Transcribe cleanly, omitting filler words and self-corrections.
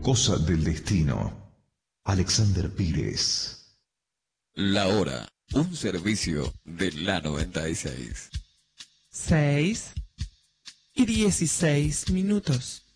Cosa del destino. Alexander Pires. La hora, un servicio de la 96. 6:16.